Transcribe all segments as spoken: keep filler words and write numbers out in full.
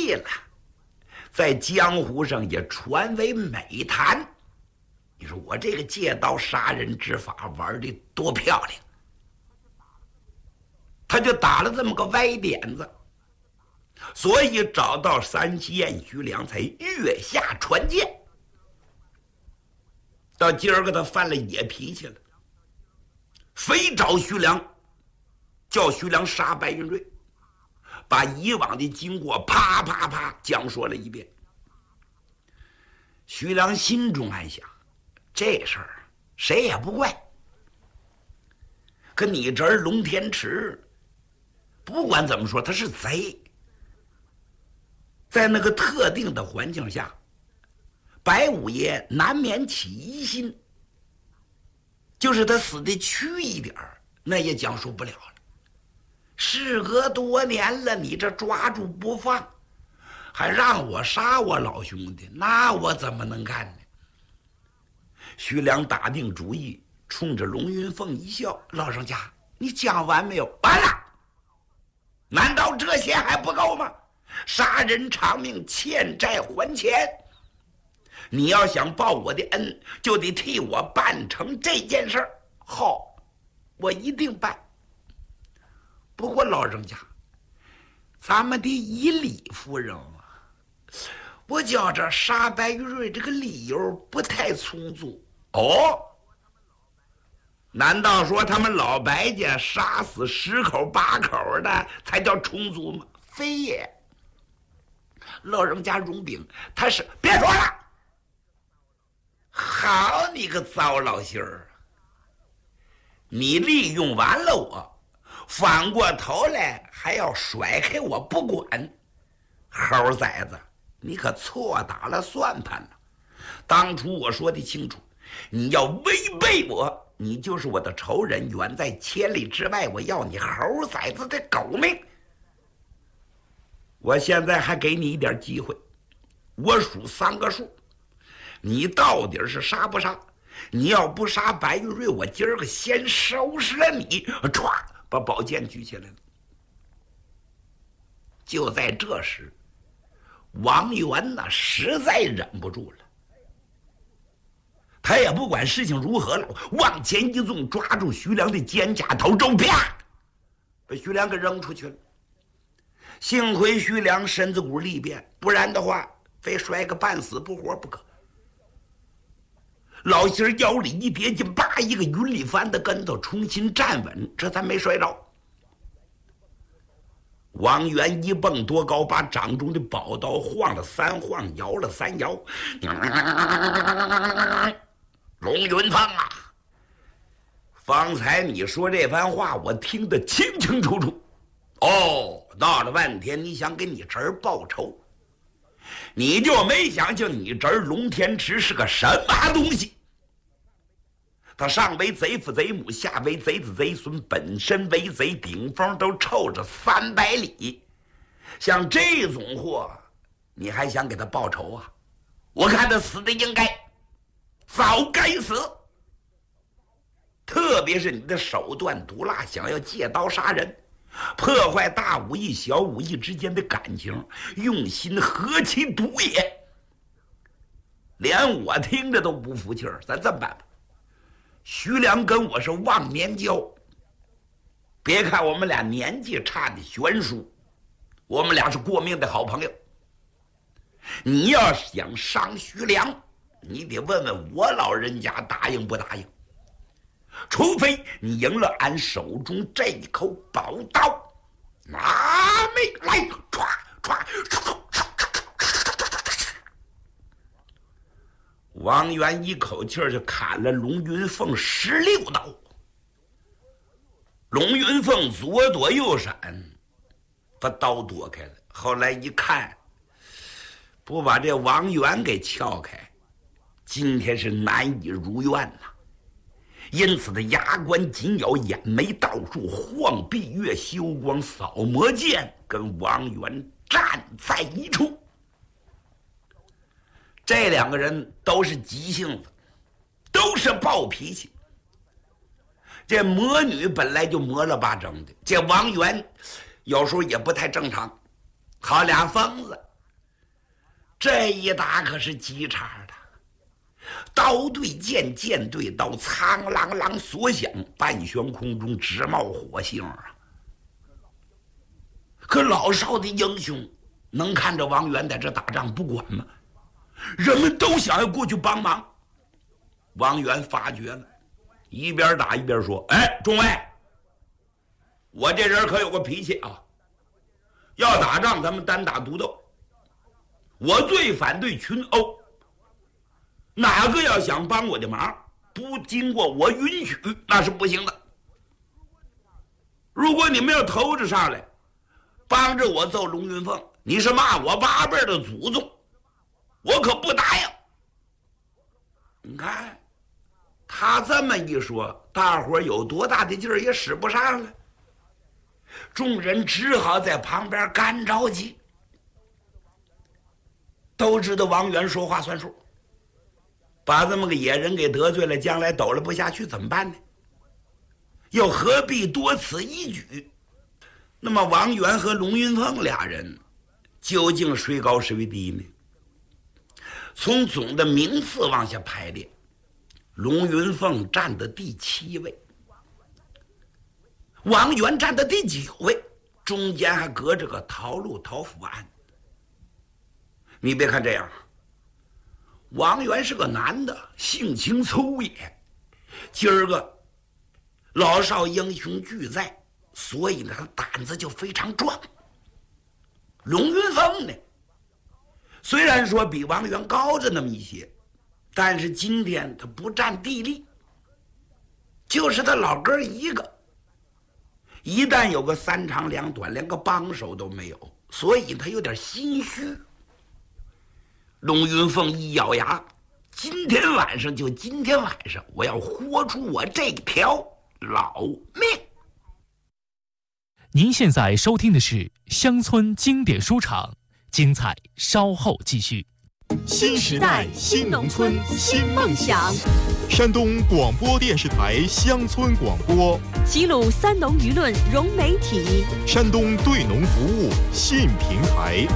气了，在江湖上也传为美谈。你说我这个借刀杀人之法玩的多漂亮，他就打了这么个歪点子，所以找到三西县徐良才月下传剑。到今儿个他犯了野脾气了，非找徐良，叫徐良杀白云瑞，把以往的经过啪啪啪讲说了一遍。徐良心中暗想，这事儿谁也不怪，可你这儿龙天池不管怎么说他是贼，在那个特定的环境下，白五爷难免起疑心，就是他死的屈一点儿，那也讲述不了了。事隔多年了，你这抓住不放，还让我杀我老兄弟，那我怎么能干呢？徐良打定主意，冲着龙云凤一笑：“老人家，你讲完没有？完了。难道这些还不够吗？杀人偿命，欠债还钱。你要想报我的恩，就得替我办成这件事儿。好，我一定办。不过老人家，咱们的以理服人啊，我觉着杀白玉瑞这个理由不太充足。哦，难道说他们老白家杀死十口八口的才叫充足吗？非也。老人家容禀，他是别说了。好你个糟老心儿，你利用完了我，反过头来还要甩开我不管。猴崽子，你可错打了算盘了。当初我说的清楚，你要违背我，你就是我的仇人，远在千里之外，我要你猴崽子的狗命。我现在还给你一点机会，我数三个数，你到底是杀不杀？你要不杀白玉瑞，我今儿个先收拾了你！歘，把宝剑举起来了。就在这时，王元呢实在忍不住了，他也不管事情如何了，往前一纵，抓住徐良的肩胛头中，啪，把徐良给扔出去了。幸亏徐良身子骨力变，不然的话非摔个半死不活不可。老心儿腰里一跌进，叭一个云里翻的跟头，重新站稳，这才没摔着。王元一蹦多高，把掌中的宝刀晃了三晃，摇了三摇。龙云凤啊，方才你说这番话我听得清清楚楚。哦，闹了半天你想给你侄儿报仇，你就没想想你侄儿龙天池是个什么东西。他上为贼父贼母，下为贼子贼孙，本身为贼，顶峰都臭着三百里。像这种货，你还想给他报仇啊？我看他死的应该，早该死。特别是你的手段毒辣，想要借刀杀人，破坏大武艺小武艺之间的感情，用心何其毒也！连我听着都不服气儿。咱这么办吧，徐良跟我是忘年交，别看我们俩年纪差的悬殊，我们俩是过命的好朋友。你要想伤徐良，你得问问我老人家答应不答应。除非你赢了俺手中这一口宝刀，拿命来！唰唰！王元一口气就砍了龙云凤十六刀。龙云凤左躲右闪，把刀躲开了。后来一看，不把这王元给撬开，今天是难以如愿呐。因此他牙关紧咬，眼眉倒竖，晃臂月修光，扫魔剑跟王元站在一处。这两个人都是急性子，都是暴脾气。这魔女本来就魔了巴整的，这王元有时候也不太正常，好俩疯子， 这一打可是极差的，刀对剑，剑对刀，苍啷啷所响，半悬空中直冒火星啊！可老少的英雄能看着王元在这打仗不管吗？人们都想要过去帮忙。王元发觉了，一边打一边说：“哎，众位，我这人可有个脾气啊！要打仗咱们单打独斗，我最反对群殴。哪个要想帮我的忙，不经过我允许，那是不行的。如果你们要偷着上来，帮着我揍龙云凤，你是骂我八辈的祖宗，我可不答应。”你看他这么一说，大伙有多大的劲儿也使不上了，众人只好在旁边干着急。都知道王元说话算数，把这么个野人给得罪了，将来抖了不下去怎么办呢？又何必多此一举？那么王元和龙云凤俩人究竟谁高谁低呢？从总的名次往下排列，龙云凤占的第七位，王元占的第九位，中间还隔着个陶禄、陶福安。你别看这样，王元是个男的，性情粗野，今儿个老少英雄俱在，所以呢他胆子就非常壮。龙云凤呢，虽然说比王元高着那么一些，但是今天他不占地利，就是他老哥一个，一旦有个三长两短，连个帮手都没有，所以他有点心虚。龙云凤一咬牙，今天晚上就今天晚上，我要豁出我这条老命。 您现在收听的是乡村经典书场，精彩稍后继续。 新时代新农村新梦想，山东广播电视台乡村广播， 齐鲁三农舆论融媒体， 山东对农服务信平台。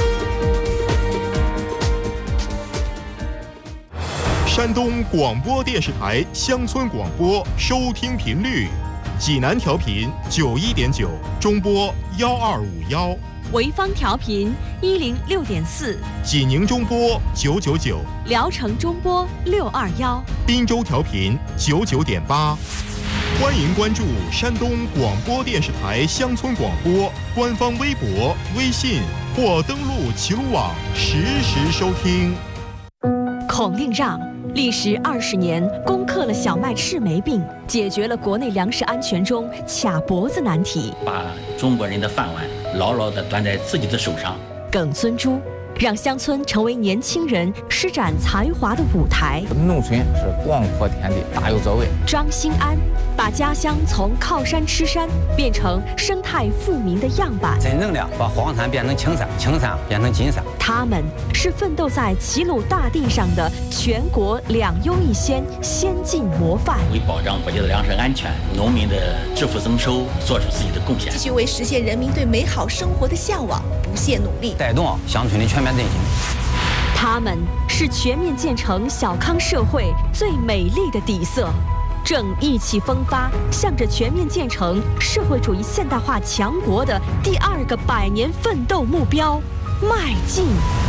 山东广播电视台乡村广播收听频率：济南调频九一点九，中波幺二五幺； 潍坊调频一零六点四， 济宁中波九九九， 聊城中波六二幺， 滨州调频九九点八。欢迎关注山东广播电视台乡村广播官方微博、微信或登录齐鲁网实时收听。 孔令让历时二十年，攻克了小麦赤霉病，解决了国内粮食安全中卡脖子难题， 把中国人的饭碗牢牢地端在自己的手上。 耿孙洙让乡村成为年轻人施展才华的舞台。 农村是广阔天地，大有作为。 张兴安把家乡从靠山吃山变成生态富民的样板， 真正的把黄山变成青山，青山变成金山。 他们是奋斗在齐鲁大地上的全国两优一先先进模范， 为保障国家的粮食安全、农民的致富增收做出自己的贡献， 继续为实现人民对美好生活的向往不懈努力， 带动乡村的全面振兴。 他们是全面建成小康社会最美丽的底色，正意气风发，向着全面建成社会主义现代化强国的第二个百年奋斗目标迈进。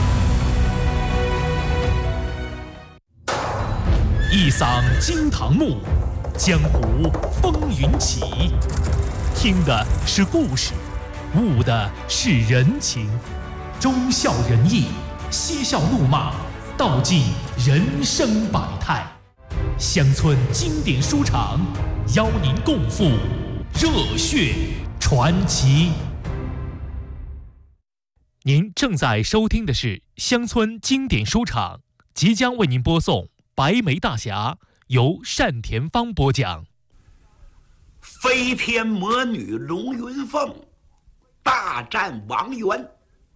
一嗓惊堂木，江湖风云起。听的是故事，悟的是人情，忠孝仁义，嬉笑怒骂，道尽人生百态。乡村经典书场邀您共赴热血传奇。您正在收听的是乡村经典书场，即将为您播送《白眉大侠》，由单田芳播讲。 飞天魔女龙云凤大战王元，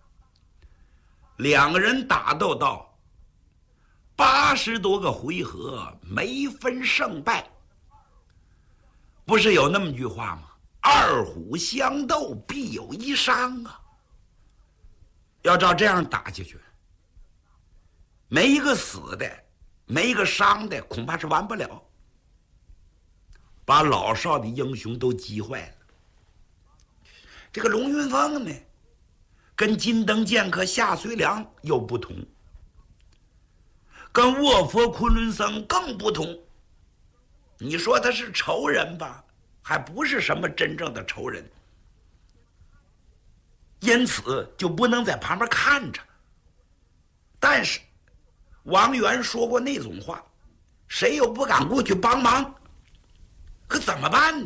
两个人打斗到八十多个回合，没分胜败。不是有那么句话吗？二虎相斗，必有一伤啊！要照这样打下去， 没一个死的，没一个伤的，恐怕是完不了。把老少的英雄都急坏了。这个龙云凤呢，跟金灯剑客夏遂良又不同，跟卧佛昆仑僧更不同。你说他是仇人吧，还不是什么真正的仇人，因此就不能在旁边看着。但是王元说过那种话，谁又不敢过去帮忙，可怎么办呢？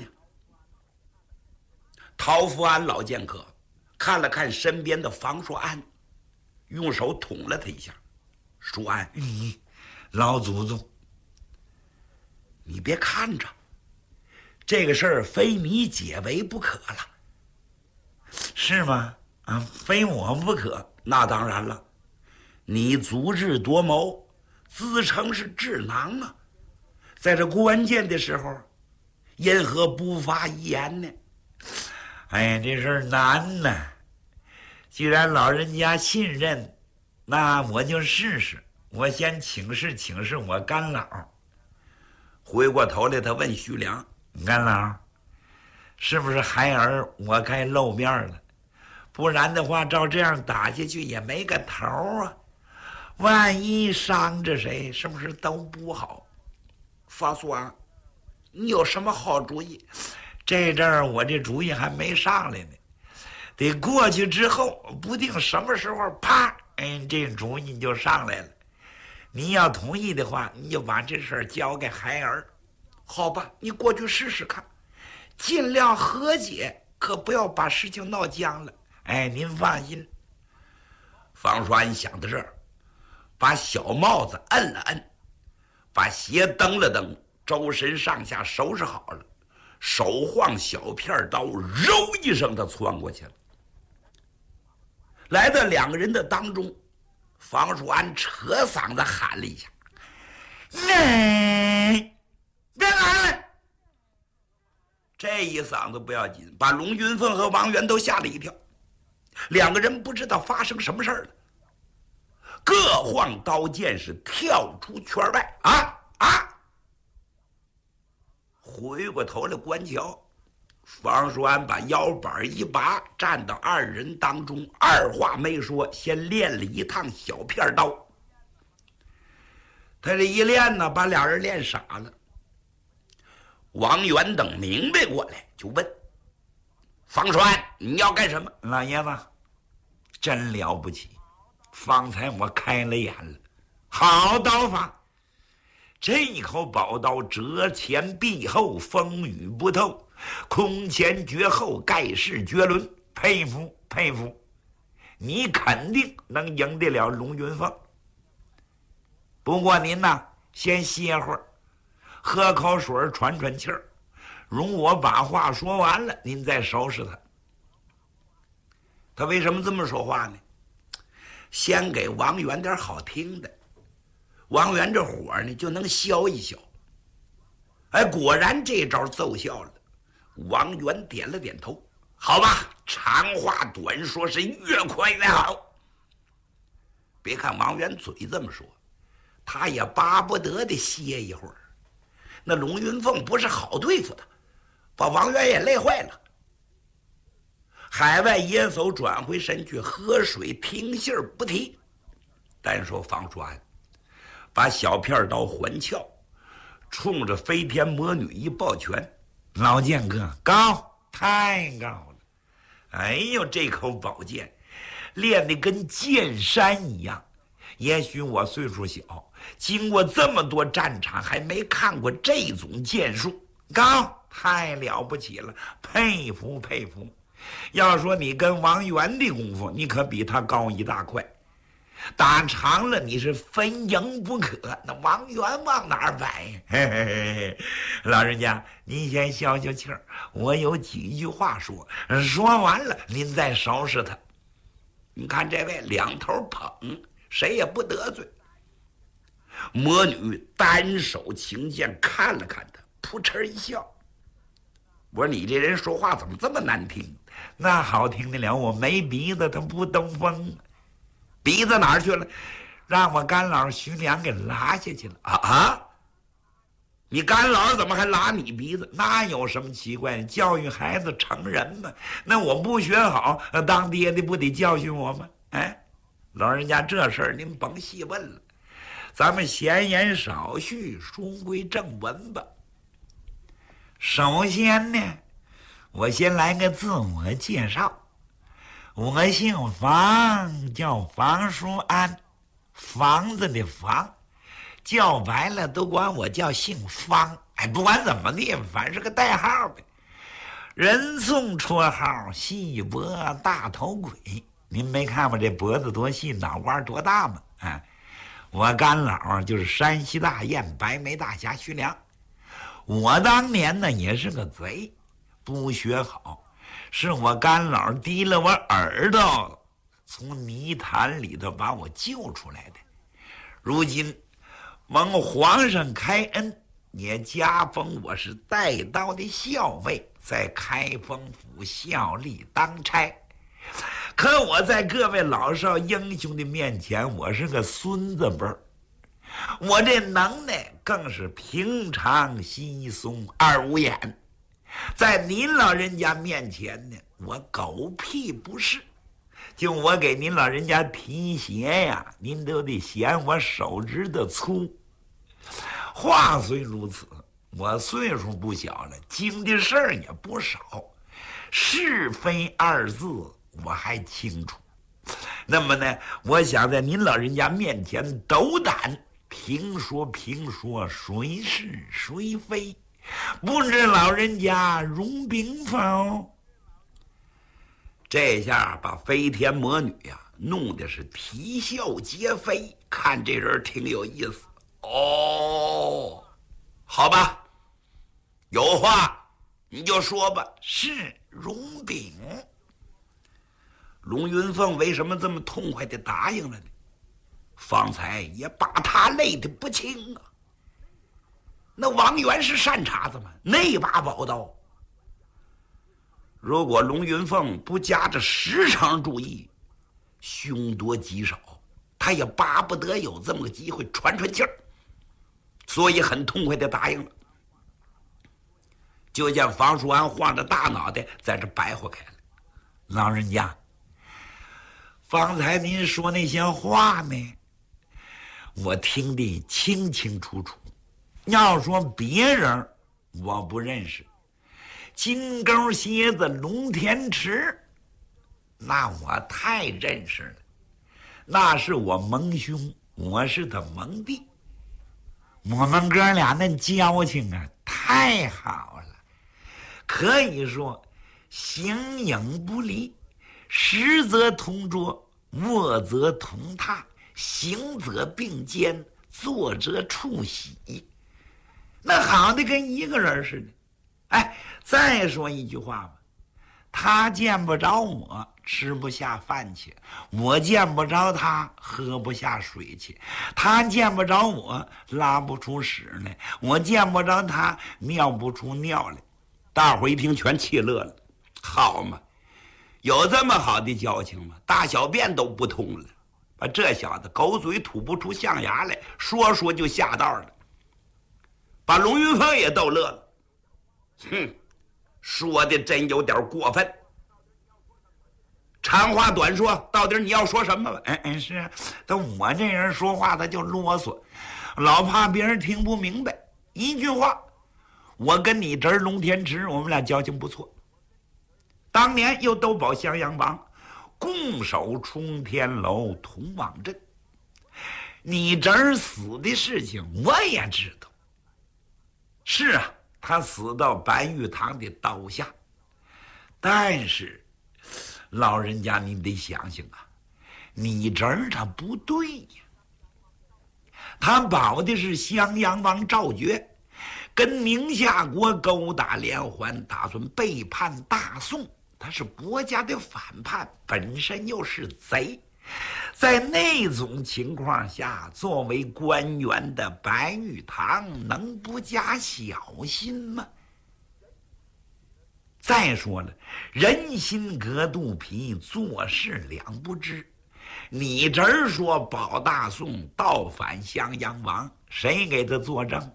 陶福安老剑客看了看身边的房硕安，用手捅了他一下。硕安，你老祖宗，你别看着，这个事儿非你解围不可了。是吗？啊，非我不可。那当然了，你足智多谋，自称是智囊啊，在这关键的时候，因何不发一言呢？哎呀，这事儿难呐！既然老人家信任，那我就试试。我先请示请示我干老。回过头来，他问徐良：“干老，是不是孩儿我该露面了？不然的话，照这样打下去也没个头啊！万一伤着谁，是不是都不好？”发叔啊，你有什么好主意？这阵儿我这主意还没上来呢，得过去之后，不定什么时候，啪，哎，这主意就上来了。你要同意的话，你就把这事儿交给孩儿，好吧？你过去试试看，尽量和解，可不要把事情闹僵了。哎，您放心。方栓想到这儿，把小帽子摁了摁，把鞋蹬了蹬，周身上下收拾好了，手晃小片刀，揉一声，他窜过去了。来到两个人的当中，方叔安扯嗓子喊了一下：“你别来了！”这一嗓子不要紧，把龙云凤和王元都吓了一跳。两个人不知道发生什么事儿了，各晃刀剑是跳出圈外。啊啊！回过头来观瞧，方叔安把腰板一拔，站到二人当中，二话没说，先练了一趟小片刀。他这一练呢，把俩人练傻了。王元等明白过来，就问方栓：“你要干什么？”老爷子，真了不起，方才我开了眼了，好刀法！这一口宝刀折前必后，风雨不透，空前绝后，盖世绝伦，佩服佩服！你肯定能赢得了龙云凤。不过您呐，先歇会儿，喝口水喘喘气儿，容我把话说完了，您再收拾他。他为什么这么说话呢？先给王元点好听的，王元这火呢就能消一消。哎，果然这招奏效了。王元点了点头，好吧，长话短说，是越快越好。别看王元嘴这么说，他也巴不得的歇一会儿。那龙云凤不是好对付的，把王元也累坏了。海外野叟转回身去喝水听信儿不提。单说方叔安把小片刀环鞘，冲着飞天魔女一抱拳：“老剑客高，太高了！哎呦，这口宝剑练得跟剑山一样。也许我岁数小，经过这么多战场，还没看过这种剑术。高，太了不起了，佩服佩服！要说你跟王元的功夫，你可比他高一大块。打长了你是非赢不可，那王元往哪儿摆呀？嘿嘿嘿嘿，老人家您先消消气儿，我有几句话说，说完了您再收拾他。你看这位两头捧，谁也不得罪。魔女单手擎剑看了看他，扑哧一笑：“我说你这人说话怎么这么难听？那好听得了，我没鼻子，他不兜风。鼻子哪儿去了？ 让我干老徐良给拉下去了啊啊！你干老怎么还拉你鼻子？那有什么奇怪的？教育孩子成人嘛。那我不学好，当爹的不得教训我吗？哎，老人家这事儿您甭细问了，咱们闲言少叙，书归正文吧。首先呢，我先来个自我介绍，我姓房，叫房书安，房子的房。叫白了都管我叫姓方，哎，不管怎么地，反正是个代号呗。人送绰号细脖大头鬼，您没看我这脖子多细，脑瓜多大吗？啊，我干老就是山西大雁白眉大侠徐良。我当年呢也是个贼，不学好，是我干老提了我耳朵，从泥潭里头把我救出来的。如今蒙皇上开恩，也加封我是带刀的校尉，在开封府效力当差。可我在各位老少英雄的面前，我是个孙子辈儿，我这能耐更是平常稀松二五眼，在您老人家面前呢，我狗屁不是。就我给您老人家提鞋呀，您都得嫌我手指头粗。话虽如此，我岁数不小了，经的事儿也不少，是非二字我还清楚。那么呢，我想在您老人家面前斗胆评说评说谁是谁非，不知老人家容禀否？这下把飞天魔女呀、啊、弄得是啼笑皆非，看这人挺有意思哦。好吧，有话你就说吧。是容禀。龙云凤为什么这么痛快的答应了呢？方才也把他累得不轻啊。那王元是善茬子吗？那把宝刀，如果龙云凤不夹着时常注意，凶多吉少，他也巴不得有这么个机会喘喘气儿，所以很痛快的答应了。就见房叔安晃着大脑袋在这白活开了。老人家，方才您说那些话呢，我听得清清楚楚。要说别人我不认识，金钩蝎子龙天池那我太认识了，那是我盟兄，我是他盟弟，我们哥俩那交情啊太好了，可以说形影不离，实则同桌，卧则同榻，行则并肩，坐则触席，那好的跟一个人似的。哎，再说一句话吧，他见不着我吃不下饭去，我见不着他喝不下水去，他见不着我拉不出屎来，我见不着他尿不出尿来。大伙一听全气乐了，好嘛，有这么好的交情吗？大小便都不通了，把这小子狗嘴吐不出象牙来，说说就下道了，把龙云凤也逗乐了。哼，说的真有点过分。长话短说，到底你要说什么吧？哎哎，是啊，但我这人说话他就啰嗦，老怕别人听不明白。一句话，我跟你侄儿龙天池，我们俩交情不错，当年又都保襄阳王，共守冲天楼同往镇。你侄儿死的事情我也知道，是啊，他死到白玉堂的刀下，但是老人家您得想想啊，你侄儿他不对呀，他保的是襄阳王赵觉，跟宁夏国勾打连环，打算背叛大宋，他是国家的反叛，本身又是贼，在那种情况下，作为官员的白玉堂能不加小心吗？再说了，人心隔肚皮，做事两不知。 你这儿说保大宋，倒反襄阳王，谁给他作证？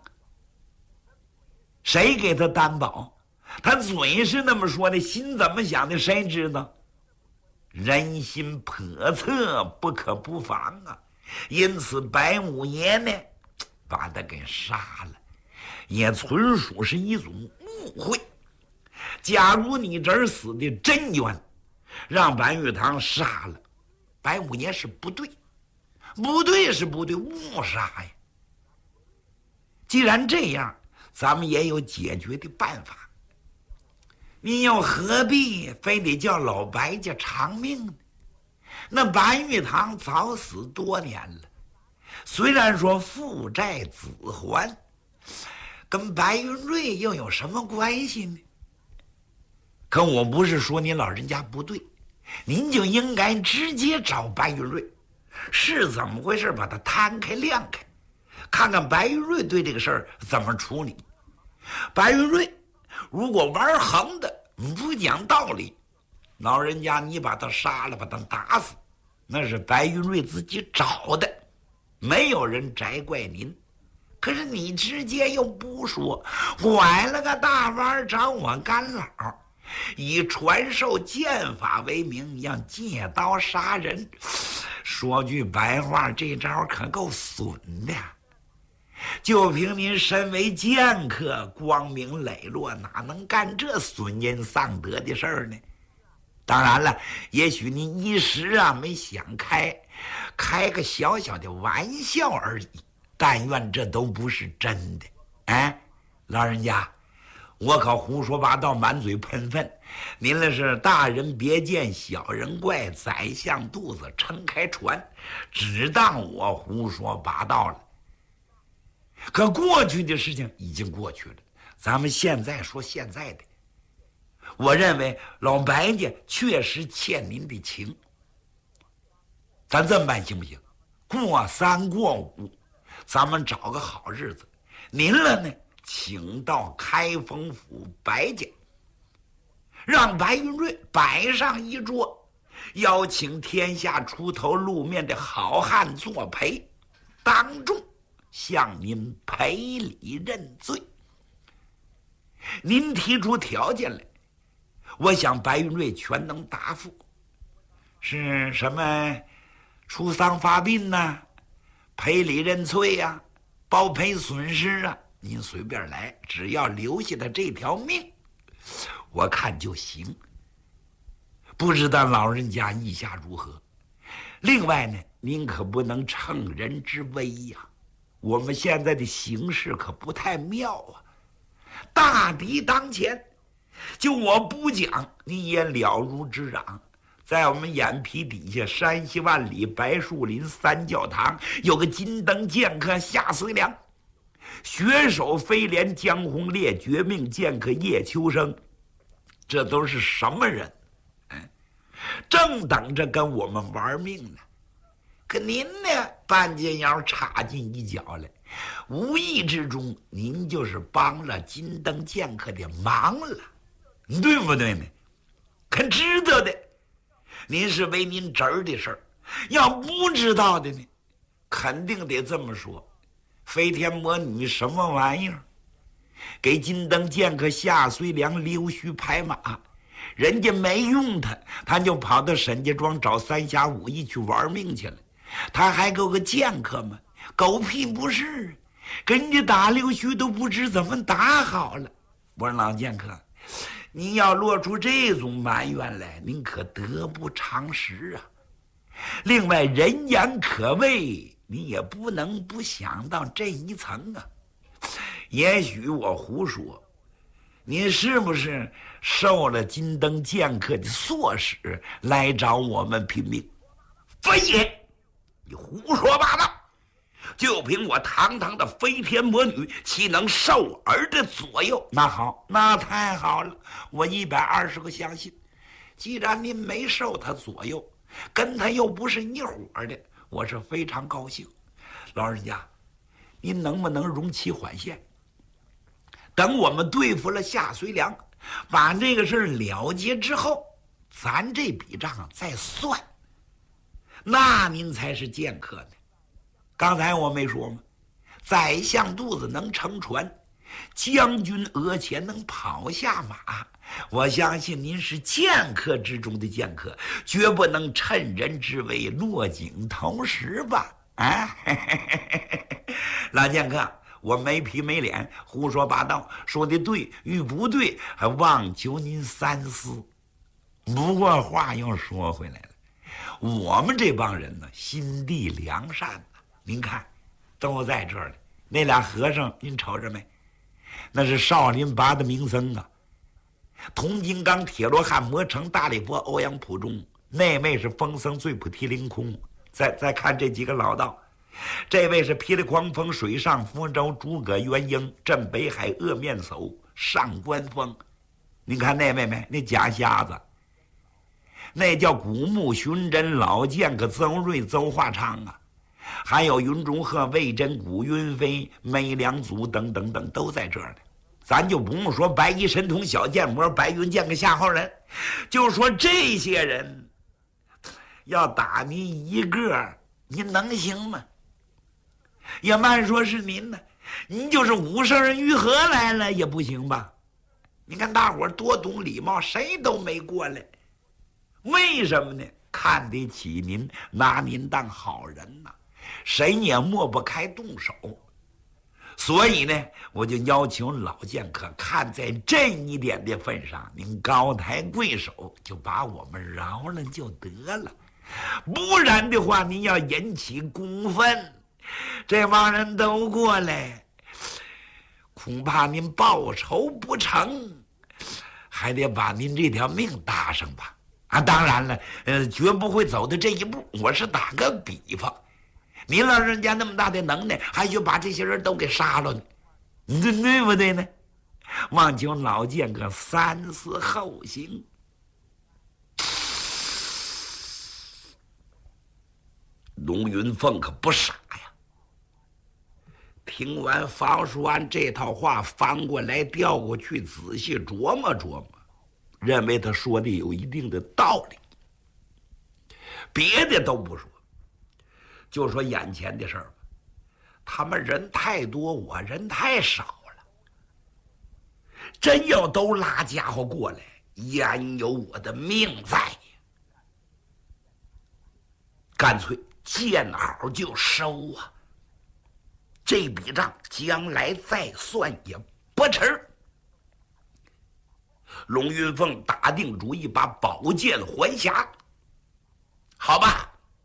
谁给他担保？他嘴是那么说的，心怎么想的谁知道？人心叵测，不可不防啊！因此白五爷呢，把他给杀了，也纯属是一种误会。假如你这儿死的真冤，让白玉堂杀了，白五爷是不对，不对是不对，误杀呀。既然这样，咱们也有解决的办法。你又何必非得叫老白家偿命呢？那白玉堂早死多年了，虽然说父债子还，跟白云瑞又有什么关系呢？可我不是说您老人家不对，您就应该直接找白云瑞，是怎么回事把它摊开亮开，看看白云瑞对这个事儿怎么处理。白云瑞如果玩横的不讲道理，老人家你把他杀了，把他打死，那是白云瑞自己找的，没有人摘怪您。可是你直接又不说，拐了个大弯找我干老，以传授剑法为名，要借刀杀人。说句白话，这招可够损的。就凭您身为剑客，光明磊落，哪能干这损阴丧德的事儿呢？当然了，也许您一时啊没想开，开个小小的玩笑而已。但愿这都不是真的。哎，老人家，我可胡说八道，满嘴喷粪。您那是大人别见小人怪，宰相肚子撑开船，只当我胡说八道了。可过去的事情已经过去了，咱们现在说现在的。我认为老白家确实欠您的情，咱这么办行不行？过三过五，咱们找个好日子，您了呢，请到开封府白家，让白云瑞摆上一桌，邀请天下出头露面的好汉作陪，当众向您赔礼认罪。您提出条件来，我想白云瑞全能答复。是什么出丧发殡呐、啊，赔礼认罪呀、啊，包赔损失啊，您随便来，只要留下他这条命，我看就行。不知道老人家意下如何？另外呢，您可不能乘人之危呀、啊。我们现在的形势可不太妙啊，大敌当前，就我不讲，你也了如指掌。在我们眼皮底下，山西万里白树林三教堂有个金灯剑客夏遂良，血手飞廉江红烈绝命剑客叶秋生，这都是什么人？嗯，正等着跟我们玩命呢。可您呢，半截腰插进一脚来，无意之中您就是帮了金灯剑客的忙了，对不对呢？可知道的，您是为您侄儿的事儿；要不知道的呢，肯定得这么说：飞天魔女什么玩意儿？给金灯剑客夏遂良溜须拍马，人家没用他，他就跑到沈家庄找三侠五义去玩命去了。他还够个剑客吗？狗屁不是，跟人家打溜须都不知怎么打好了。我说老剑客，您要落出这种埋怨来，您可得不偿失啊。另外，人言可畏，你也不能不想到这一层啊。也许我胡说，您是不是受了金灯剑客的唆使来找我们拼命？非也！你胡说八道！就凭我堂堂的飞天魔女，岂能受儿的左右？那好，那太好了，我一百二十个相信。既然您没受他左右，跟他又不是一伙的，我是非常高兴。老人家，您能不能容其缓线？等我们对付了夏遂良，把这个事儿了结之后，咱这笔账再算。 那您才是剑客呢。刚才我没说吗？宰相肚子能撑船，将军额前能跑下马。我相信您是剑客之中的剑客，绝不能趁人之危落井投石吧？啊，老剑客，我没皮没脸，胡说八道，说的对与不对，还望求您三思。不过话又说回来了，我们这帮人呢，心地良善呢，您看，都在这儿呢。那俩和尚，您瞅着没？那是少林拔的名僧啊。铜金刚、铁罗汉、魔城、大力佛、欧阳普中，那位是风僧醉菩提凌空。再再看这几个老道，这位是霹雳狂风、水上福州、诸葛元英、镇北海、恶面叟、上官峰。你看那位没？那假瞎子，那叫古木寻真、老剑客邹瑞、邹化昌啊，还有云中鹤、魏真、古云飞、梅良祖等等等，都在这儿呢。咱就不用说白衣神童、小剑魔、白云剑客、夏侯人，就说这些人要打您一个，您能行吗？也慢说是您呢，您就是武圣人于和来了也不行吧？你看大伙儿多懂礼貌，谁都没过来。为什么呢？看得起您，拿您当好人呐，谁也抹不开动手。所以呢，我就要求老剑客，看在这一点的份上，您高抬贵手，就把我们饶了就得了。不然的话，您要引起公愤，这帮人都过来，恐怕您报仇不成，还得把您这条命搭上吧。啊，当然了，呃，绝不会走到这一步。我是打个比方。您老人家那么大的能耐，还就把这些人都给杀了呢，对对不对呢？望求老剑客三思后行。龙云凤可不傻呀，听完房叔安这套话，翻过来调过去，仔细琢磨琢磨，认为他说的有一定的道理。别的都不说，就说眼前的事儿吧，他们人太多，我人太少了。真要都拉家伙过来，焉有我的命在呀？干脆见好就收啊！这笔账将来再算也不迟。龙云凤打定主意，把宝剑还匣。好吧。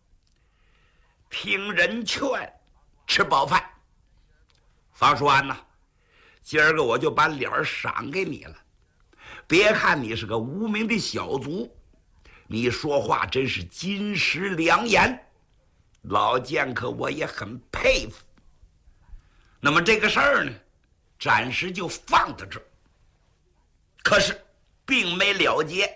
听人劝，吃饱饭。房叔安呐，今儿个我就把脸赏给你了。别看你是个无名的小卒，你说话真是金石良言，老剑客我也很佩服。那么这个事儿呢，暂时就放在这儿。可是并没了结。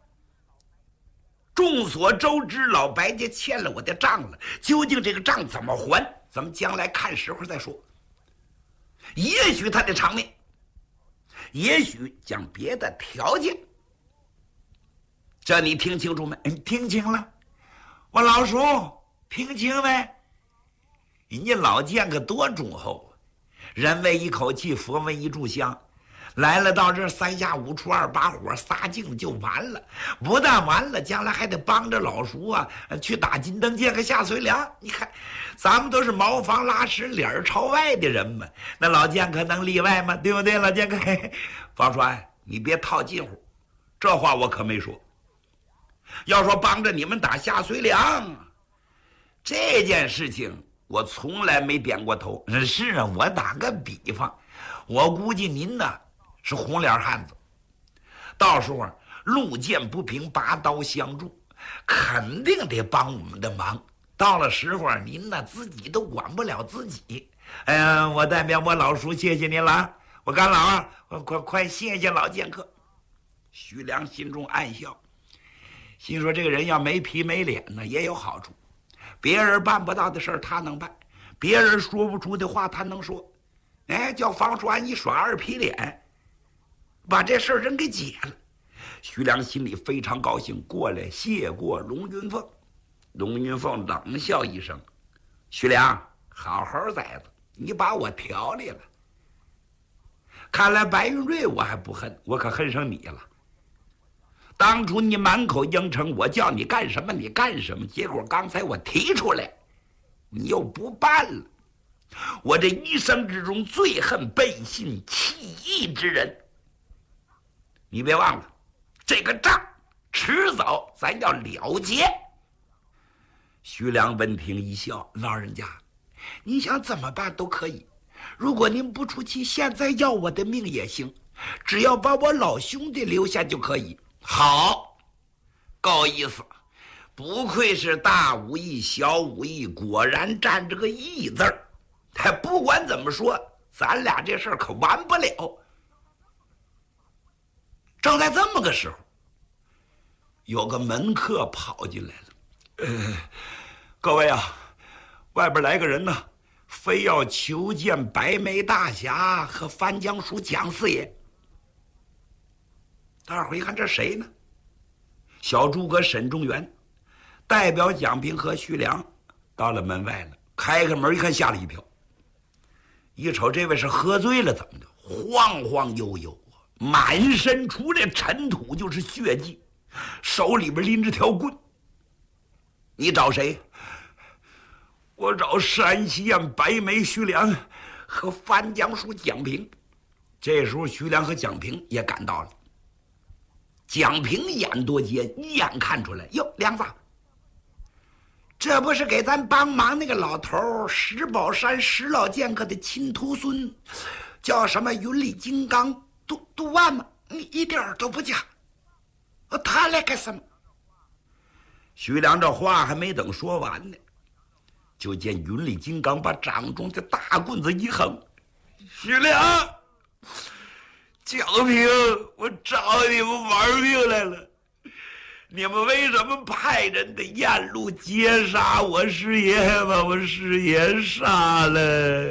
众所周知，老白家欠了我的账了，究竟这个账怎么还，咱们将来看时候再说。也许他的偿命，也许讲别的条件，这你听清楚没？听清了。我老叔听清没？人家老剑客多忠厚啊，人为一口气，佛为一炷香。来了到这儿，三下五除二把火撒净就完了。不但完了，将来还得帮着老叔啊去打金灯剑和下水梁。你看，咱们都是茅房拉屎脸朝外的人嘛，那老剑客能例外吗？对不对，老剑客？方川，你别套近乎，这话我可没说。要说帮着你们打下水梁，这件事情我从来没点过头。是啊，我打个比方，我估计您呢是红脸汉子，到时候路见不平，拔刀相助，肯定得帮我们的忙。到了时候，您呢自己都管不了自己。哎呀，我代表我老叔谢谢您了，我干老啊，我快快谢谢老剑客。徐良心中暗笑，心说这个人要没皮没脸呢，也有好处。别人办不到的事儿他能办，别人说不出的话他能说。哎，叫方叔安一耍二皮脸，把这事儿人给解了。徐良心里非常高兴，过来谢过龙云凤。 龙云凤冷笑一声：“徐良，好好崽子，你把我调理了。看来白云瑞我还不恨，我可恨上你了。当初你满口应承，我叫你干什么你干什么，结果刚才我提出来，你又不办了。我这一生之中最恨背信弃义之人。你别忘了，这个账迟早咱要了结。”徐良闻听一笑：“老人家，你想怎么办都可以。如果您不出气，现在要我的命也行，只要把我老兄弟留下就可以。”好，够意思。不愧是大武艺小武艺，果然占着个义字儿。他不管怎么说，咱俩这事儿可完不了。正在这么个时候，有个门客跑进来了。呃，各位啊，外边来个人呢，非要求见白眉大侠和翻江署蒋四爷。大伙一看，这谁呢？小诸葛沈仲元代表蒋平和徐良到了门外了，开开门一看，吓了一跳。一瞅这位是喝醉了怎么的，晃晃悠悠，满身除了尘土就是血迹，手里边拎着条棍。你找谁？我找山西县白眉徐良和翻江署蒋平。这时候徐良和蒋平也赶到了。蒋平眼多尖，一眼看出来，哟，梁子，这不是给咱帮忙那个老头石宝山石老剑客的亲徒孙，叫什么云里金刚杜杜万吗？你一点儿都不假。他来干什么？徐良这话还没等说完呢，就见云里金刚把掌中的大棍子一横：“徐良，蒋平，我找你们玩命来了！你们为什么派人的沿路截杀我师爷，把我师爷杀了？”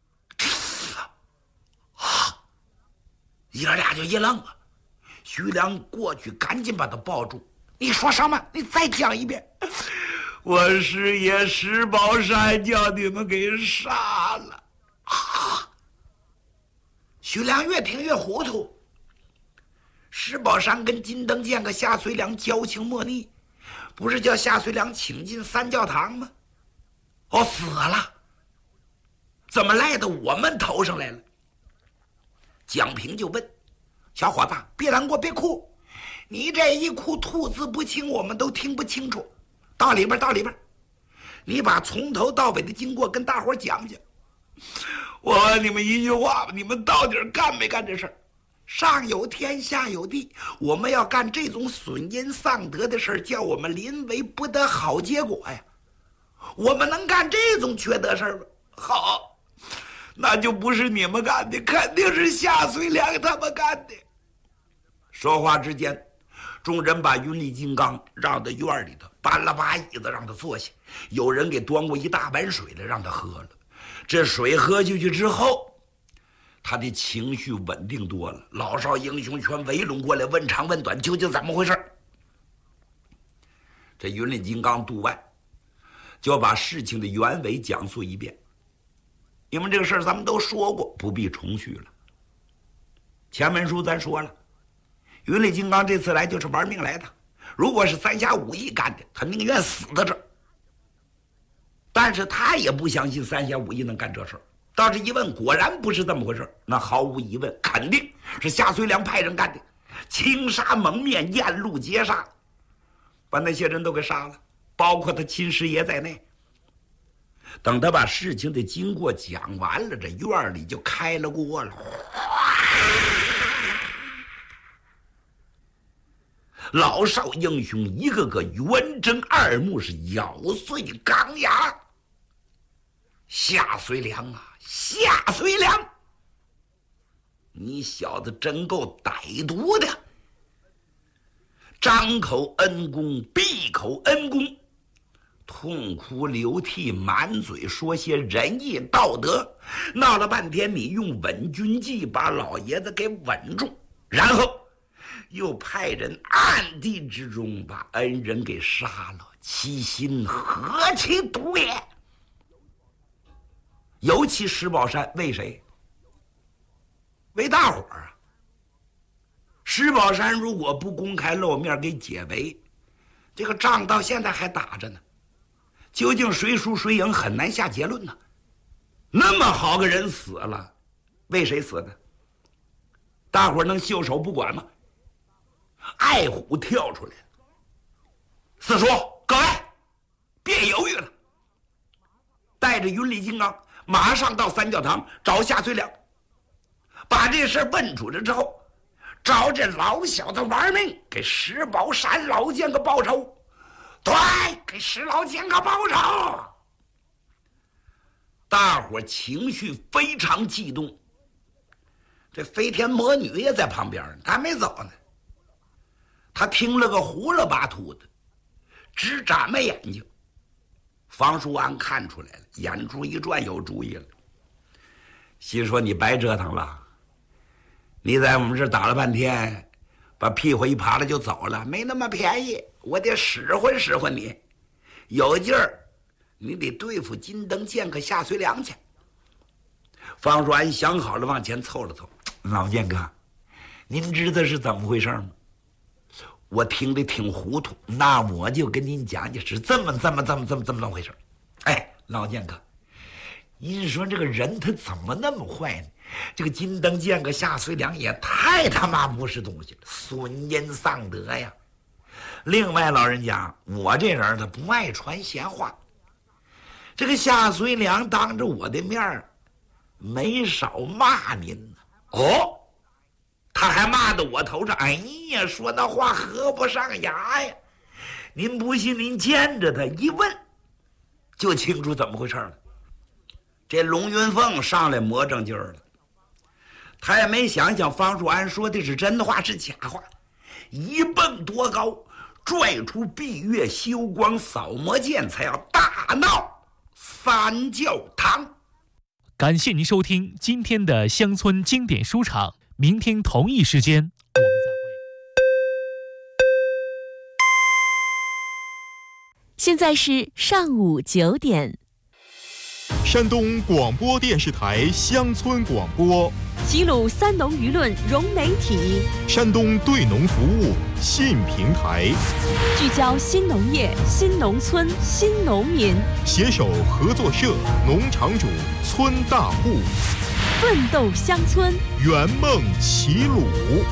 啊！爷俩就一愣啊。徐良过去赶紧把他抱住：“你说什么？你再讲一遍。”“我师爷石宝山叫你们给杀了。”啊！徐良越听越糊涂。石宝山跟金灯剑和夏随良交情莫逆，不是叫夏随良请进三教堂吗？哦，死了，怎么赖到我们头上来了？蒋平就问：“小伙子，别难过，别哭，你这一哭吐字不清，我们都听不清楚。到里边，到里边，你把从头到尾的经过跟大伙讲讲。我问你们一句话吧，你们到底干没干这事儿？上有天，下有地，我们要干这种损阴丧德的事儿，叫我们临危不得好结果呀。我们能干这种缺德事儿吗？好，那就不是你们干的，肯定是夏随良他们干的。”说话之间，众人把云里金刚让到院里头，搬了把椅子让他坐下，有人给端过一大碗水来让他喝了。这水喝进去之后，他的情绪稳定多了，老少英雄全围拢过来问长问短，究竟怎么回事？这云里金刚杜万就把事情的原委讲述一遍。因为这个事儿咱们都说过，不必重叙了。前文书咱说了，云里金刚这次来就是玩命来的，如果是三侠五义干的，他宁愿死在这儿。但是他也不相信三侠五义能干这事儿。倒是一问，果然不是这么回事，那毫无疑问，肯定是夏随良派人干的，青纱蒙面，沿路截杀，把那些人都给杀了，包括他亲师爷在内。等他把事情的经过讲完了，这院里就开了锅了。老少英雄一个个圆睁二目，是咬碎钢牙。夏随良啊，夏随良，你小子真够歹毒的！张口恩公，闭口恩公，痛哭流涕，满嘴说些仁义道德，闹了半天，你用稳军计把老爷子给稳住，然后又派人暗地之中把恩人给杀了， 其心何其毒也！尤其石宝山为谁？为大伙儿啊！石宝山如果不公开露面给解围，这个仗到现在还打着呢。究竟谁输谁赢很难下结论呢。那么好个人死了，为谁死的？大伙儿能袖手不管吗？爱虎跳出来了，四叔，各位，别犹豫了，带着云里金刚马上到三教堂找夏遂良，把这事问出来之后，找这老小子玩命，给石宝山老剑客报仇，对，给石老剑客报仇。大伙情绪非常激动，这飞天魔女也在旁边呢，她没走呢。她听了个糊了巴秃的，直眨巴眼睛。方叔安看出来了，眼珠一转，有主意了，心说你白折腾了，你在我们这打了半天，把屁股一扒拉就走了，没那么便宜，我得使唤使唤你，有劲儿你得对付金灯剑客夏遂良去。方叔安想好了，往前凑了凑，老剑客，您知道是怎么回事吗？我听得挺糊涂，那我就跟您讲讲，是这么这么这么这么这么这么回事。哎，老剑客，您说这个人他怎么那么坏呢？这个金灯剑客夏遂良也太他妈不是东西了，损阴丧德呀。另外，老人家，我这人他不爱传闲话，这个夏遂良当着我的面儿没少骂您呢。哦，他还骂到我头上，哎呀，说那话合不上牙呀！您不信，您见着他一问，就清楚怎么回事了。这龙云凤上来磨正劲儿了，他也没想想方叔安说的是真话是假话，一蹦多高，拽出闭月修光扫魔剑，才要大闹三教堂。 感谢您收听今天的乡村经典书场，明天同一时间我们再会。 现在是上午九点。 山东广播电视台乡村广播， 齐鲁三农舆论融媒体， 山东对农服务信平台， 聚焦新农业、新农村、新农民， 携手合作社、农场主、村大户， 奋斗乡村， 圆梦齐鲁。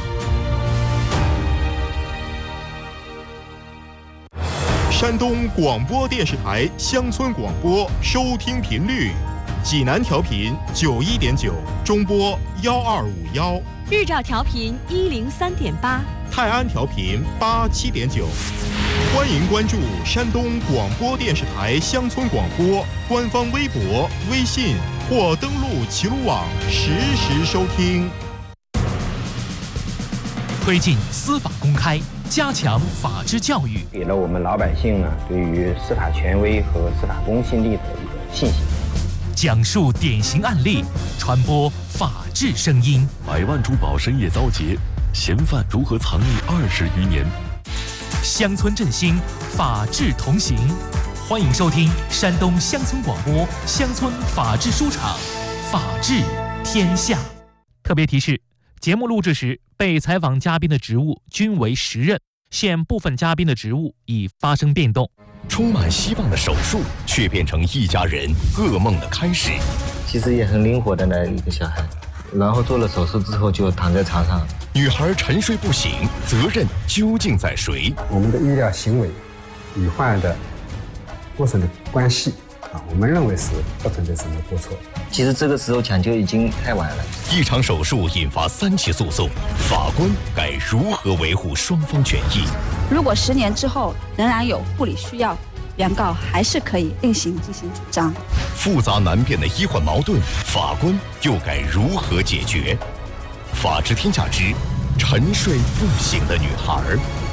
山东广播电视台乡村广播收听频率：济南调频九一点九，中波幺二五幺； 日照调频一零三点八， 泰安调频八七点九。欢迎关注山东广播电视台乡村广播官方微博、微信或登录齐鲁网实时收听。 推进司法公开，加强法治教育， 给了我们老百姓呢对于司法权威和司法公信力的一个信心。 讲述典型案例，传播法治声音。 百万珠宝深夜遭劫，嫌犯如何藏匿二十余年？ 乡村振兴，法治同行。欢迎收听山东乡村广播乡村法治书场，法治天下。特别提示：节目录制时，被采访嘉宾的职务均为实任，现部分嘉宾的职务已发生变动。 充满希望的手术，却变成一家人噩梦的开始。 其实也很灵活的那一个小孩，然后做了手术之后就躺在床上。 女孩沉睡不醒，责任究竟在谁？ 我们的医疗行为与患者过程的关系啊，我们认为是不存在什么过错。 其实这个时候抢救已经太晚了。 一场手术引发三起诉讼，法官该如何维护双方权益？ 如果十年之后仍然有护理需要，原告还是可以另行进行主张。 复杂难辨的医患矛盾，法官又该如何解决？法治天下之沉睡不醒的女孩。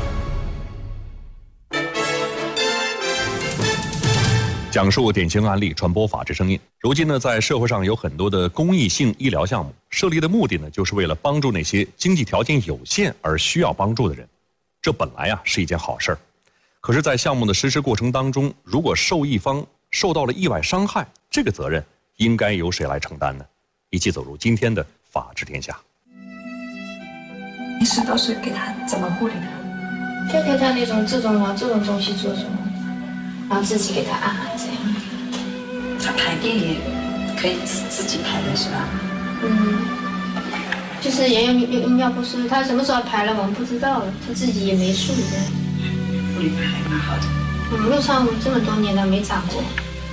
讲述典型案例，传播法治声音。如今呢，在社会上有很多的公益性医疗项目，设立的目的呢，就是为了帮助那些经济条件有限而需要帮助的人。这本来啊是一件好事儿，可可是，在项目的实施过程当中，如果受益方受到了意外伤害，这个责任应该由谁来承担呢？一起走入今天的法治天下。 平时都是给他怎么护理的？ 就给他那种这种啊这种东西做什么，然后自己给他按按这样。 他排便也可以自己排的是吧？ 嗯，就是也用用尿不湿，他什么时候排了我们不知道了，他自己也没数的。 护理的还蛮好的。 嗯，路上这么多年了没长过。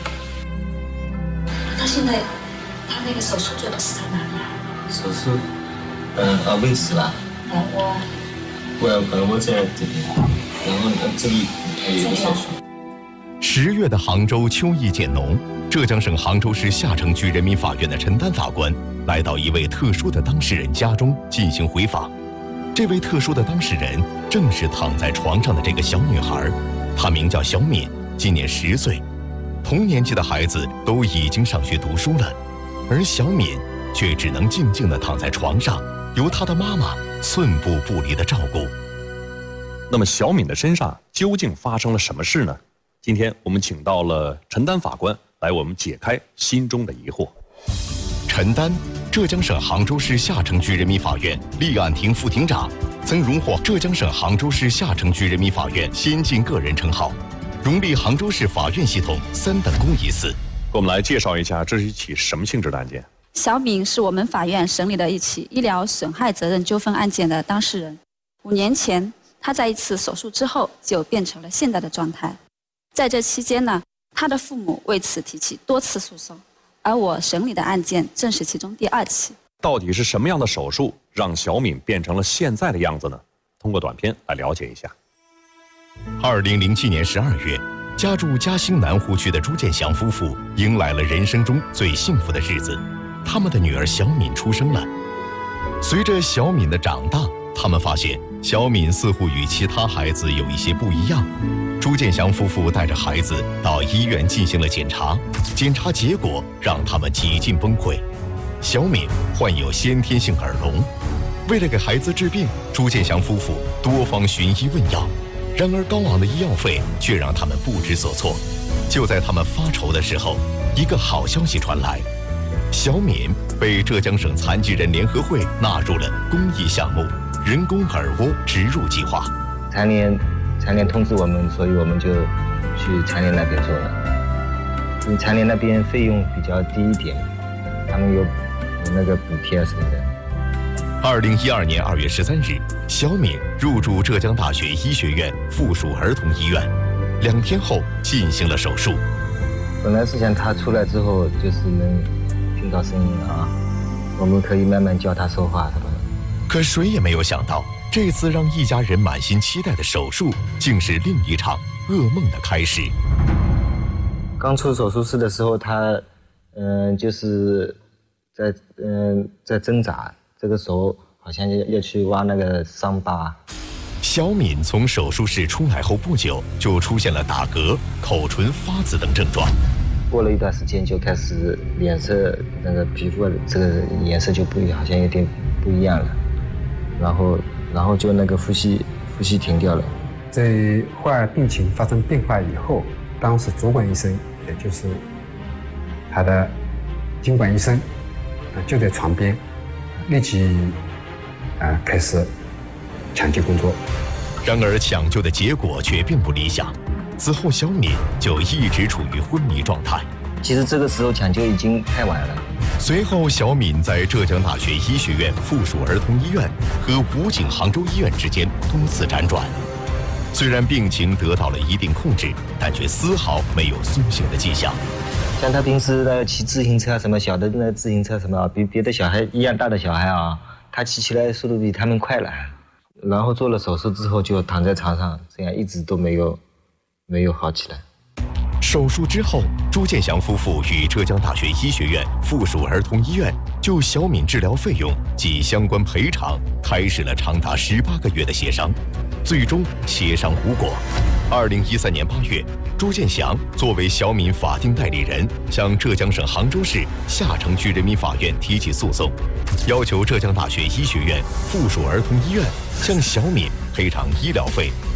他现在他那个手术做的是在哪里啊？ 手术，嗯啊胃食吧。 耳蜗。 我耳蜗在这边，然后呢这里还有一个手术。 十月的杭州秋意渐浓，浙江省杭州市下城区人民法院的陈丹法官来到一位特殊的当事人家中进行回访。这位特殊的当事人正是躺在床上的这个小女孩，她名叫小敏，今年十岁。同年纪的孩子都已经上学读书了，而小敏却只能静静地躺在床上，由她的妈妈寸步不离的照顾。 那么小敏的身上究竟发生了什么事呢？今天我们请到了陈丹法官来我们解开心中的疑惑。 陈丹，浙江省杭州市下城区人民法院立案庭副庭长，曾荣获浙江省杭州市下城区人民法院先进个人称号，荣立杭州市法院系统三等功一次。 给我们来介绍一下，这是一起什么性质的案件？ 小敏是我们法院审理的一起医疗损害责任纠纷案件的当事人。五年前，她在一次手术之后就变成了现在的状态。在这期间呢，她的父母为此提起多次诉讼，而我审理的案件正是其中第二起。 到底是什么样的手术让小敏变成了现在的样子呢？通过短片来了解一下。 二零零七年十二月，家住嘉兴南湖区的朱建祥夫妇迎来了人生中最幸福的日子，他们的女儿小敏出生了。随着小敏的长大，他们发现小敏似乎与其他孩子有一些不一样。朱建祥夫妇带着孩子到医院进行了检查，检查结果让他们几近崩溃。小敏患有先天性耳聋，为了给孩子治病，朱建祥夫妇多方寻医问药，然而高昂的医药费却让他们不知所措。就在他们发愁的时候，一个好消息传来，小敏被浙江省残疾人联合会纳入了公益项目人工耳蜗植入计划。 残联残联通知我们，所以我们就去残联那边做了。因为残联那边费用比较低一点，他们有有那个补贴什么的。 二零一二年二月十三日，小敏入住浙江大学医学院附属儿童医院，两天后进行了手术。 本来是想他出来之后就是能听到声音啊，我们可以慢慢教他说话什么的。 可谁也没有想到，这次让一家人满心期待的手术，竟是另一场噩梦的开始。 刚出手术室的时候，他嗯、呃、就是在嗯、呃、在挣扎，这个手好像要要去挖那个伤疤。 小敏从手术室出来后不久，就出现了打嗝、口唇发紫等症状。 过了一段时间，就开始脸色那个皮肤这个颜色就不一样，好像有点不一样了。然后，然后就那个呼吸呼吸停掉了。 在患儿病情发生变化以后，当时主管医生，也就是他的经管医生，啊就在床边，立即啊开始抢救工作。 然而抢救的结果却并不理想，此后小敏就一直处于昏迷状态。 其实这个时候抢救已经太晚了。 随后，小敏在浙江大学医学院附属儿童医院和武警杭州医院之间多次辗转。虽然病情得到了一定控制，但却丝毫没有苏醒的迹象。 像他平时的骑自行车什么小的那自行车什么，比别的小孩一样大的小孩啊，他骑起来速度比他们快了。然后做了手术之后就躺在床上，这样一直都没有没有好起来。 手术之后，朱建祥夫妇与浙江大学医学院附属儿童医院就小敏治疗费用及相关赔偿开始了长达十八个月的协商，最终协商无果。二零一三年八月，朱建祥作为小敏法定代理人，向浙江省杭州市下城区人民法院提起诉讼，要求浙江大学医学院附属儿童医院向小敏赔偿医疗费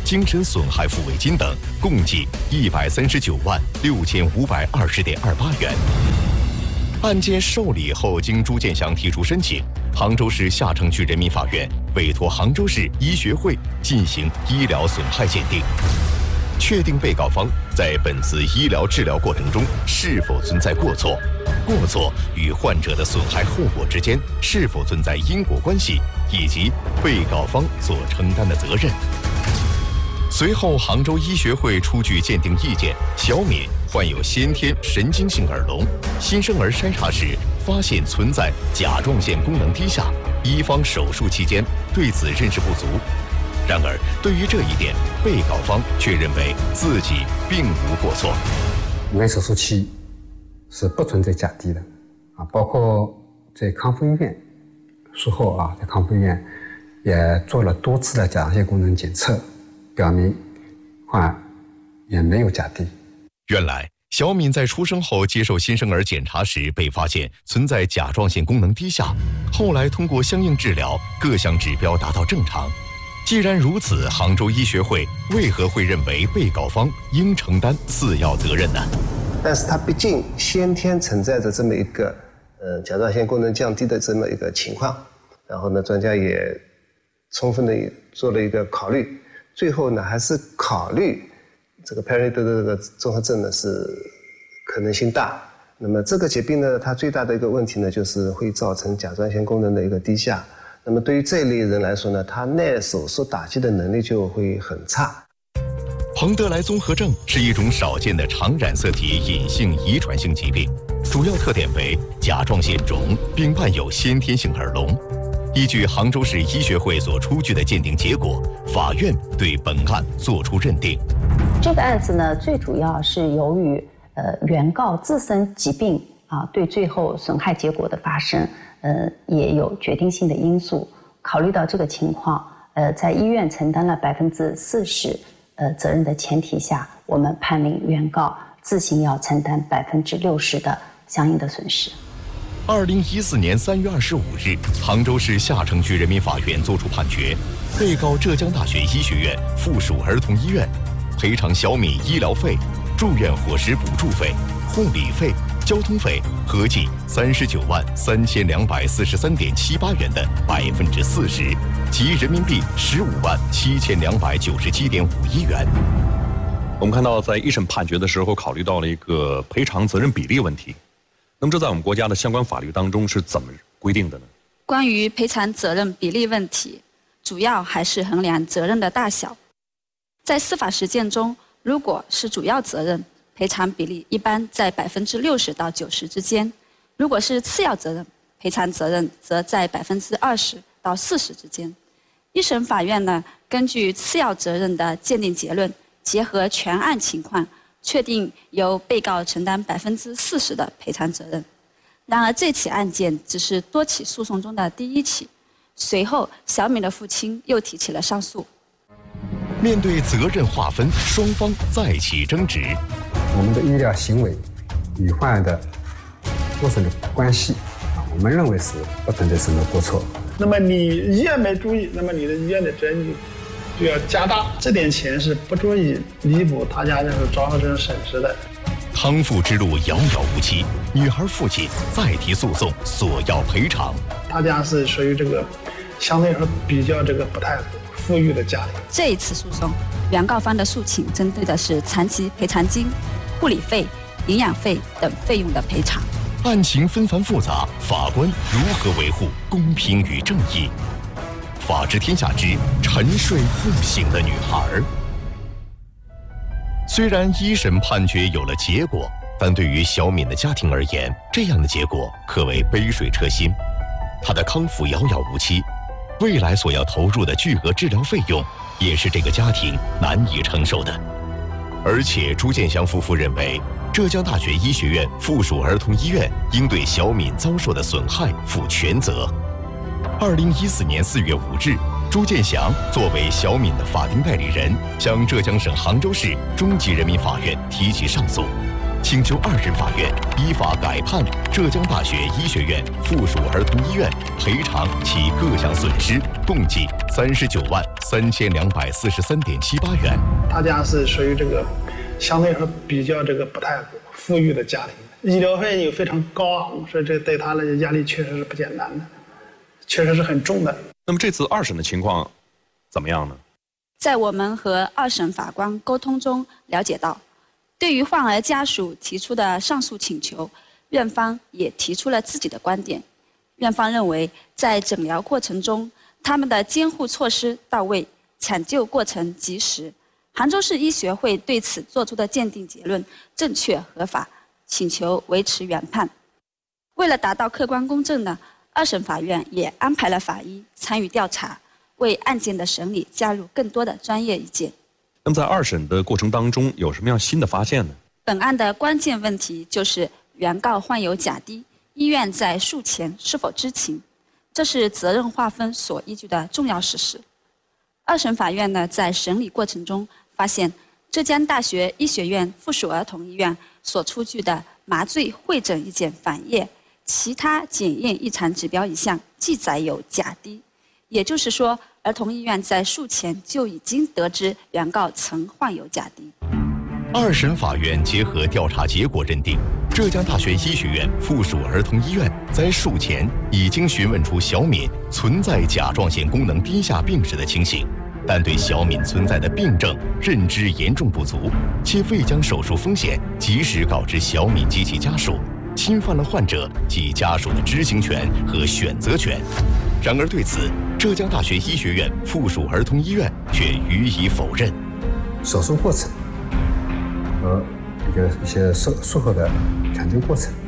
精神损害抚慰金等，共计一百三十九万六千五百二十点二八元。案件受理后，经朱建祥提出申请，杭州市下城区人民法院委托杭州市医学会进行医疗损害鉴定，确定被告方在本次医疗治疗过程中是否存在过错，过错与患者的损害后果之间是否存在因果关系，以及被告方所承担的责任。随后，杭州医学会出具鉴定意见，小敏患有先天神经性耳聋，新生儿筛查时发现存在甲状腺功能低下，医方手术期间对此认识不足。然而，对于这一点，被告方却认为自己并无过错。 因为手术期是不存在假地的啊，包括在康复医院术后啊，在康复医院也做了多次的甲状腺功能检测，表明患也没有假地。 原来，小敏在出生后接受新生儿检查时被发现存在甲状腺功能低下，后来通过相应治疗，各项指标达到正常。既然如此，杭州医学会为何会认为被告方应承担次要责任呢？ 但是它毕竟先天存在着这么一个呃甲状腺功能降低的这么一个情况，然后呢，专家也充分的做了一个考虑，最后呢还是考虑这个 Perry 的这个综合症呢是可能性大。那么这个疾病呢，它最大的一个问题呢，就是会造成甲状腺功能的一个低下。那么对于这一类人来说呢，他耐手术打击的能力就会很差。 彭德莱综合症是一种少见的常染色体隐性遗传性疾病，主要特点为甲状腺肿，并伴有先天性耳聋。依据杭州市医学会所出具的鉴定结果，法院对本案作出认定。 这个案子呢，最主要是由于呃原告自身疾病啊，对最后损害结果的发生，呃也有决定性的因素。考虑到这个情况，呃，在医院承担了百分之四十呃责任的前提下，我们判令原告自行要承担百分之六十的相应的损失。 二零一四年三月二十五日，杭州市下城区人民法院作出判决，被告浙江大学医学院附属儿童医院赔偿小敏医疗费、住院伙食补助费、护理费、交通费合计三十九万三千两百四十三点七八元的百分之四十，即人民币十五万七千两百九十七点五一元。 我们看到，在一审判决的时候，考虑到了一个赔偿责任比例问题。那么，这在我们国家的相关法律当中是怎么规定的呢？ 关于赔偿责任比例问题，主要还是衡量责任的大小。在司法实践中，如果是主要责任，赔偿比例一般在百分之六十到九十之间；如果是次要责任，赔偿责任则在百分之二十到四十之间。一审法院呢，根据次要责任的鉴定结论，结合全案情况，确定由被告承担百分之四十的赔偿责任。然而，这起案件只是多起诉讼中的第一起。随后，小敏的父亲又提起了上诉。 面对责任划分，双方再起争执。 我们的医疗行为与患儿的过程的关系啊，我们认为是不存在什么过错。 那么你医院没注意，那么你的医院的责任就要加大，这点钱是不足以弥补他家这种遭受这种损失的。 康复之路遥遥无期，女孩父亲再提诉讼，索要赔偿。 他家是属于这个相对来说比较这个不太富裕的家庭。 这一次诉讼，原告方的诉请针对的是残疾赔偿金、护理费、营养费等费用的赔偿。 案情纷繁复杂，法官如何维护公平与正义？法治天下之沉睡不醒的女孩。虽然一审判决有了结果，但对于小敏的家庭而言，这样的结果可谓杯水车薪。她的康复遥遥无期，未来所要投入的巨额治疗费用，也是这个家庭难以承受的。而且朱建祥夫妇认为，浙江大学医学院附属儿童医院应对小敏遭受的损害负全责。二零一四年四月五日，朱建祥作为小敏的法定代理人，向浙江省杭州市中级人民法院提起上诉，请求二审法院依法改判浙江大学医学院附属儿童医院赔偿其各项损失，共计三十九万三千两百四十三点七八元。 他家是属于这个相对来说比较这个不太富裕的家庭，医疗费又非常高昂，所以这对他的压力确实是不简单的，确实是很重的。 那么这次二审的情况怎么样呢？ 在我们和二审法官沟通中了解到，对于患儿家属提出的上诉请求，院方也提出了自己的观点。院方认为，在诊疗过程中，他们的监护措施到位，抢救过程及时。杭州市医学会对此作出的鉴定结论正确合法，请求维持原判。为了达到客观公正呢，二审法院也安排了法医参与调查，为案件的审理加入更多的专业意见。 那么在二审的过程当中，有什么样新的发现呢？ 本案的关键问题就是原告患有甲低，医院在术前是否知情，这是责任划分所依据的重要事实。二审法院呢，在审理过程中发现，浙江大学医学院附属儿童医院所出具的麻醉会诊意见反映，其他检验异常指标一项记载有甲低，也就是说，儿童医院在术前就已经得知原告曾患有甲低。 二审法院结合调查结果认定，浙江大学医学院附属儿童医院在术前已经询问出小敏存在甲状腺功能低下病史的情形，但对小敏存在的病症认知严重不足，且未将手术风险及时告知小敏及其家属，侵犯了患者及家属的知情权和选择权。然而对此，浙江大学医学院附属儿童医院却予以否认。 手术过程和一个一些术术后的抢救过程、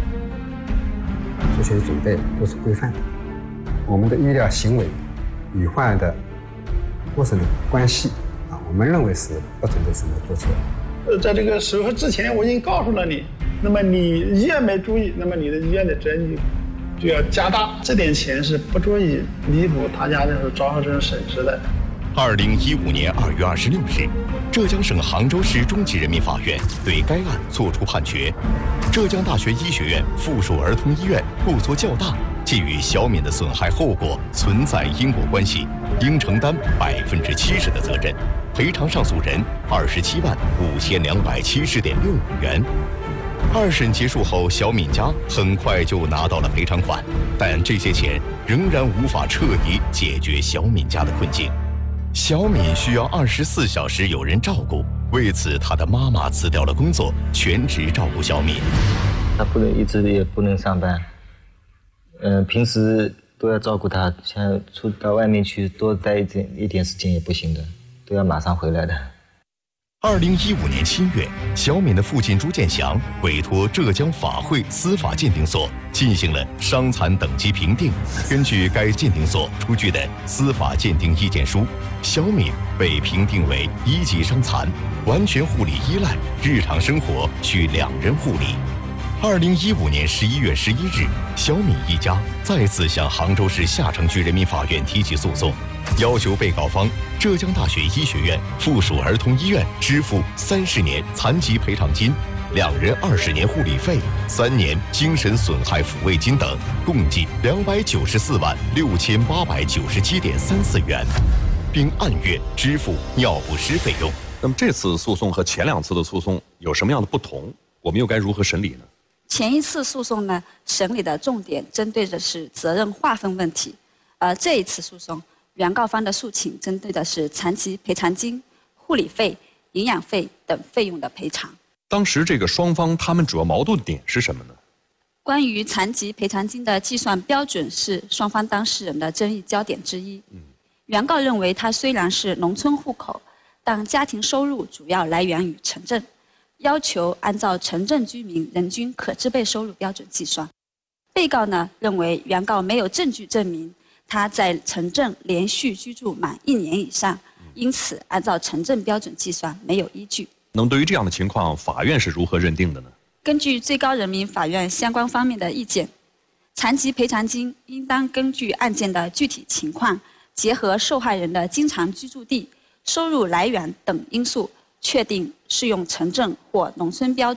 术前准备都是规范的。我们的医疗行为与患儿的过程的关系啊，我们认为是不存在什么过错。 呃，在这个手术之前我已经告诉了你，那么你医院没注意，那么你的医院的责任就要加大，这点钱是不足以弥补他家这种遭受这种损失的。 二零一五年二月二十六日，浙江省杭州市中级人民法院对该案作出判决：浙江大学医学院附属儿童医院过错较大，且与小敏的损害后果存在因果关系，应承担百分之七十的责任，赔偿上诉人二十七万五千两百七十点六五元。二审结束后，小敏家很快就拿到了赔偿款，但这些钱仍然无法彻底解决小敏家的困境。小敏需要二十四小时有人照顾，为此她的妈妈辞掉了工作，全职照顾小敏。 她不能一直也不能上班，嗯、呃，平时都要照顾她，像出到外面去多待一点一点时间也不行的，都要马上回来的。 二零一五年七月，小敏的父亲朱建祥委托浙江法会司法鉴定所进行了伤残等级评定。根据该鉴定所出具的司法鉴定意见书，小敏被评定为一级伤残，完全护理依赖，日常生活需两人护理。二零一五年十一月十一日，小敏一家再次向杭州市下城区人民法院提起诉讼，要求被告方浙江大学医学院附属儿童医院支付三十年残疾赔偿金、两人二十年护理费、三年精神损害抚慰金等，共计两百九十四万六千八百九十七点三四元，并按月支付尿不湿费用。 那么这次诉讼和前两次的诉讼有什么样的不同？我们又该如何审理呢？ 前一次诉讼呢，审理的重点针对的是责任划分问题，而这一次诉讼，原告方的诉请针对的是残疾赔偿金、护理费、营养费等费用的赔偿。 当时这个双方他们主要矛盾点是什么呢？ 关于残疾赔偿金的计算标准是双方当事人的争议焦点之一。嗯、原告认为他虽然是农村户口，但家庭收入主要来源于城镇，要求按照城镇居民人均可支配收入标准计算。被告呢认为原告没有证据证明他在城镇连续居住满一年以上，因此按照城镇标准计算没有依据。 那么对于这样的情况，法院是如何认定的呢？ 根据最高人民法院相关方面的意见，残疾赔偿金应当根据案件的具体情况，结合受害人的经常居住地、收入来源等因素，确定适用城镇或农村标准，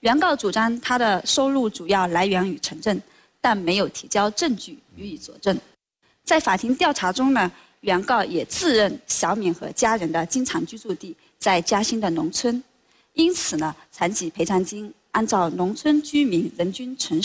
原告主张他的收入主要来源于城镇，但没有提交证据予以佐证。在法庭调查中呢，原告也自认小敏和家人的经常居住地在嘉兴的农村，因此呢，残疾赔偿金按照农村居民人均承